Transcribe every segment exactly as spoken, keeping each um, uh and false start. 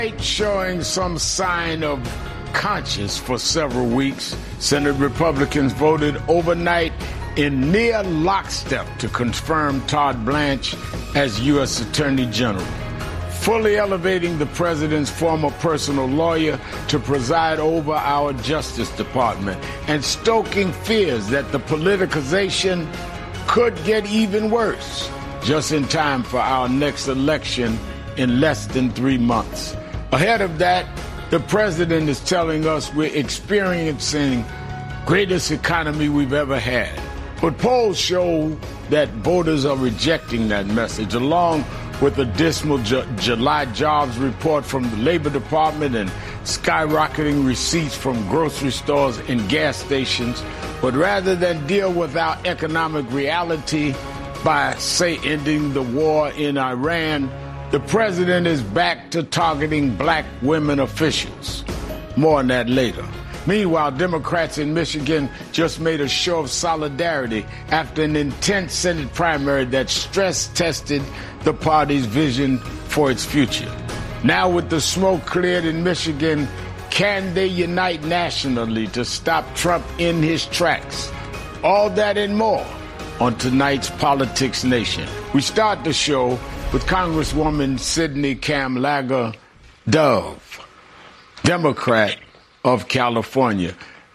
Showing some sign of conscience for several weeks, Senate Republicans voted overnight in near lockstep to confirm Todd Blanche as U S Attorney General, fully elevating the president's former personal lawyer to preside over our Justice Department and stoking fears that the politicization could get even worse, just in time for our next election in less than three months. Ahead of that, the president is telling us we're experiencing greatest economy we've ever had. But polls show that voters are rejecting that message, along with a dismal Ju- July jobs report from the Labor Department and skyrocketing receipts from grocery stores and gas stations. But rather than deal with our economic reality by, say, ending the war in Iran, the president is back to targeting black women officials. More on that later. Meanwhile, Democrats in Michigan just made a show of solidarity after an intense Senate primary that stress-tested the party's vision for its future. Now with the smoke cleared in Michigan, can they unite nationally to stop Trump in his tracks? All that and more on tonight's Politics Nation. We start the show with Congresswoman Sidney Kamlager Dove, Democrat of California.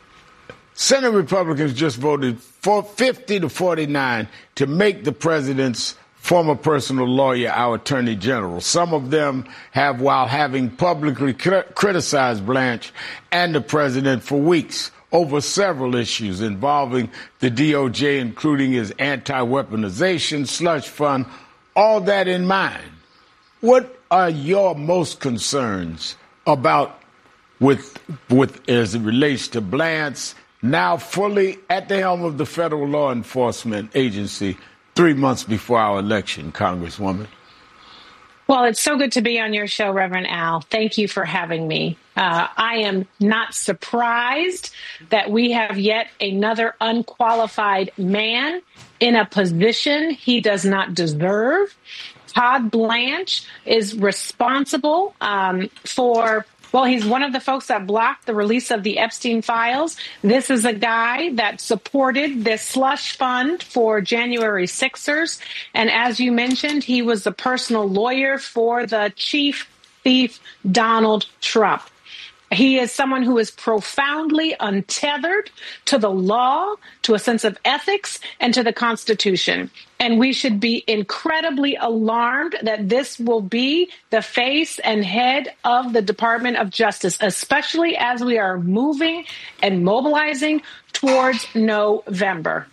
Senate Republicans just voted for fifty to forty-nine to make the president's former personal lawyer our attorney general. Some of them have, while having publicly cr- criticized Blanche and the president for weeks over several issues involving the D O J, including his anti-weaponization slush fund. All that in mind, what are your most concerns about with with as it relates to Blanche, now fully at the helm of the federal law enforcement agency, three months before our election, Congresswoman? Well, it's so good to be on your show, Reverend Al. Thank you for having me. Uh, I am not surprised that we have yet another unqualified man in a position he does not deserve. Todd Blanche is responsible um, for, well, he's one of the folks that blocked the release of the Epstein files. This is a guy that supported this slush fund for January sixers. And as you mentioned, he was the personal lawyer for the chief thief, Donald Trump. He is someone who is profoundly untethered to the law, to a sense of ethics, and to the Constitution. And we should be incredibly alarmed that this will be the face and head of the Department of Justice, especially as we are moving and mobilizing towards November.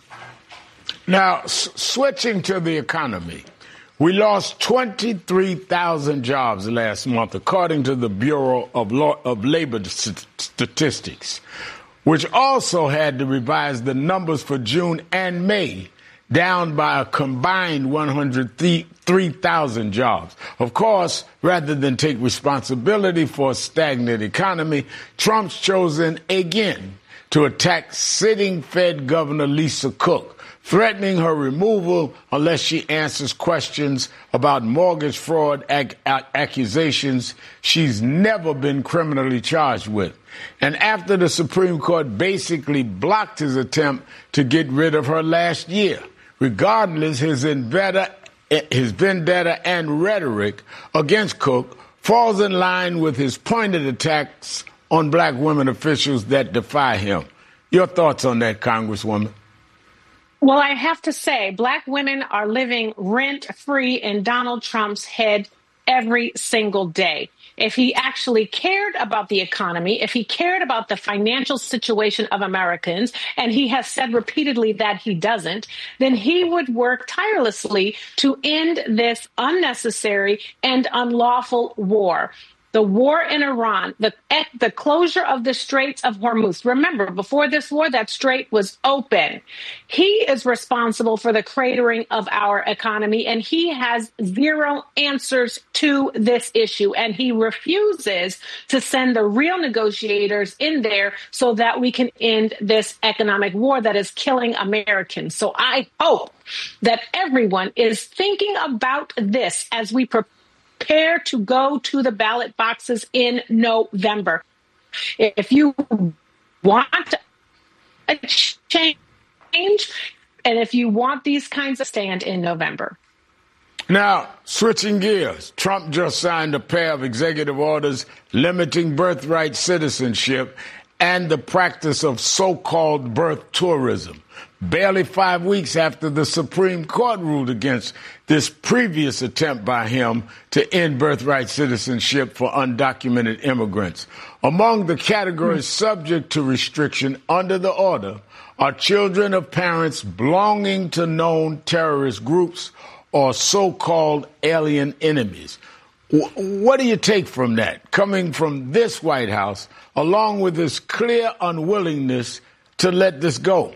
Now, s- switching to the economy. We lost twenty-three thousand jobs last month, according to the Bureau of, Law- of Labor St- Statistics, which also had to revise the numbers for June and May down by a combined one hundred three thousand jobs. Of course, rather than take responsibility for a stagnant economy, Trump's chosen again to attack sitting Fed Governor Lisa Cook, threatening her removal unless she answers questions about mortgage fraud ac- ac- accusations she's never been criminally charged with. And after the Supreme Court basically blocked his attempt to get rid of her last year, regardless, his vendetta, his vendetta and rhetoric against Cook falls in line with his pointed attacks on black women officials that defy him. Your thoughts on that, Congresswoman? Well, I have to say, black women are living rent-free in Donald Trump's head every single day. If he actually cared about the economy, if he cared about the financial situation of Americans, and he has said repeatedly that he doesn't, then he would work tirelessly to end this unnecessary and unlawful war. The war in Iran, the the closure of the Straits of Hormuz. Remember, before this war, that strait was open. He is responsible for the cratering of our economy, and he has zero answers to this issue. And he refuses to send the real negotiators in there so that we can end this economic war that is killing Americans. So I hope that everyone is thinking about this as we prepare prepare to go to the ballot boxes in November. If you want a change, and if you want these kinds of stand in November. Now, switching gears, Trump just signed a pair of executive orders limiting birthright citizenship and the practice of so-called birth tourism, barely five weeks after the Supreme Court ruled against this previous attempt by him to end birthright citizenship for undocumented immigrants. Among the categories subject to restriction under the order are children of parents belonging to known terrorist groups or so-called alien enemies. What do you take from that, coming from this White House, along with this clear unwillingness to let this go?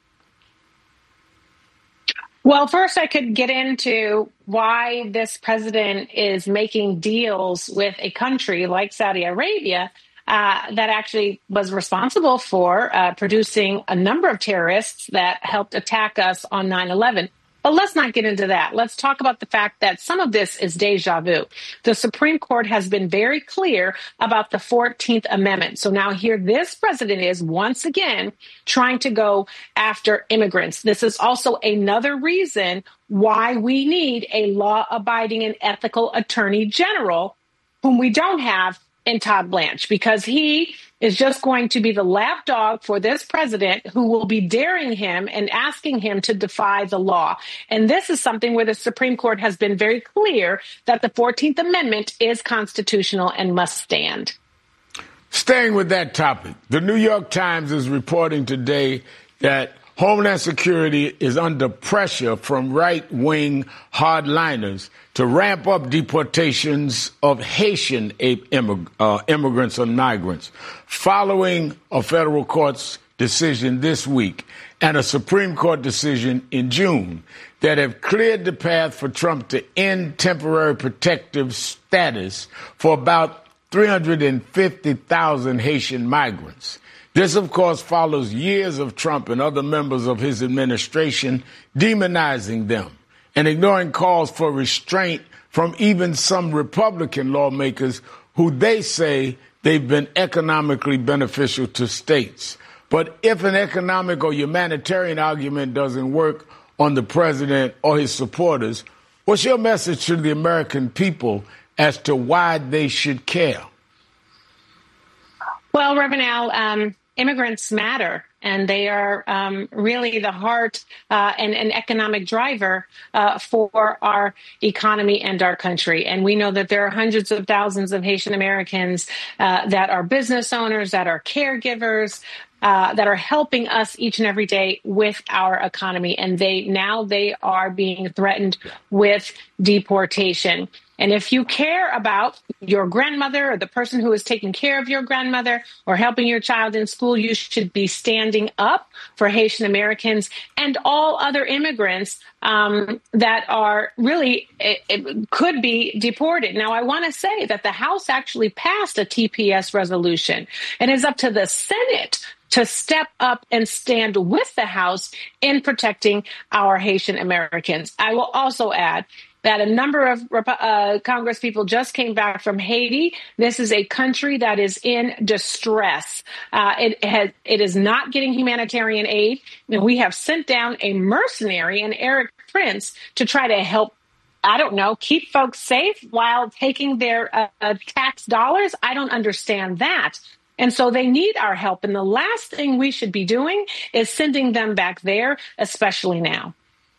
Well, first, I could get into why this president is making deals with a country like Saudi Arabia uh, that actually was responsible for uh, producing a number of terrorists that helped attack us on nine eleven. But let's not get into that. Let's talk about the fact that some of this is deja vu. The Supreme Court has been very clear about the fourteenth Amendment. So now here this president is once again trying to go after immigrants. This is also another reason why we need a law-abiding and ethical attorney general, whom we don't have in Todd Blanche, because he is just going to be the lapdog for this president who will be daring him and asking him to defy the law. And this is something where the Supreme Court has been very clear that the fourteenth Amendment is constitutional and must stand. Staying with that topic, the New York Times is reporting today that Homeland Security is under pressure from right-wing hardliners to ramp up deportations of Haitian immig- uh, immigrants and migrants, following a federal court's decision this week and a Supreme Court decision in June that have cleared the path for Trump to end temporary protective status for about three hundred fifty thousand Haitian migrants. This, of course, follows years of Trump and other members of his administration demonizing them and ignoring calls for restraint from even some Republican lawmakers who they say they've been economically beneficial to states. But if an economic or humanitarian argument doesn't work on the president or his supporters, what's your message to the American people as to why they should care? Well, Reverend Al, um, immigrants matter, and they are um, really the heart uh, and an economic driver uh, for our economy and our country. And we know that there are hundreds of thousands of Haitian Americans uh, that are business owners, that are caregivers, Uh, that are helping us each and every day with our economy. And they now they are being threatened with deportation. And if you care about your grandmother or the person who is taking care of your grandmother or helping your child in school, you should be standing up for Haitian Americans and all other immigrants um, that are really it, it could be deported. Now, I want to say that the House actually passed a T P S resolution, and it's up to the Senate to step up and stand with the House in protecting our Haitian Americans. I will also add that a number of uh, Congress people just came back from Haiti. This is a country that is in distress. Uh, it has, it is not getting humanitarian aid. And we have sent down a mercenary, an Eric Prince, to try to help, I don't know, keep folks safe while taking their uh, uh, tax dollars. I don't understand that. And so they need our help. And the last thing we should be doing is sending them back there, especially now.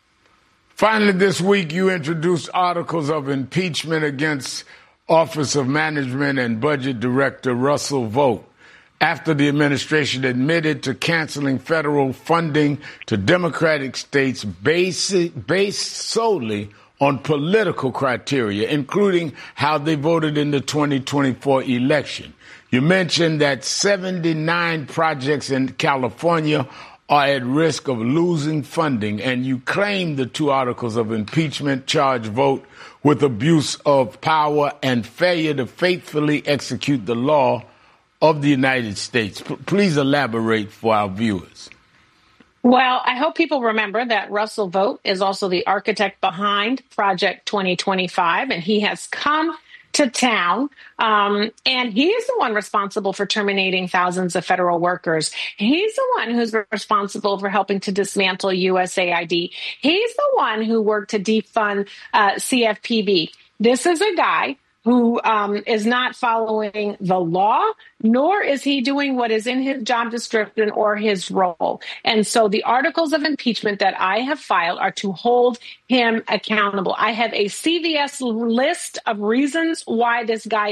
Finally, this week, you introduced articles of impeachment against Office of Management and Budget Director Russell Vought after the administration admitted to canceling federal funding to Democratic states based, based solely on political criteria, including how they voted in the twenty twenty-four election. You mentioned that seventy-nine projects in California are at risk of losing funding, and you claim the two articles of impeachment charge Vought with abuse of power and failure to faithfully execute the law of the United States. P- please elaborate for our viewers. Well, I hope people remember that Russell Vought is also the architect behind Project twenty twenty-five, and he has come to town, um, and he's the one responsible for terminating thousands of federal workers. He's the one who's responsible for helping to dismantle U S A I D. He's the one who worked to defund uh, C F P B. This is a guy who um, is not following the law, nor is he doing what is in his job description or his role. And so the articles of impeachment that I have filed are to hold him accountable. I have a C V S list of reasons why this guy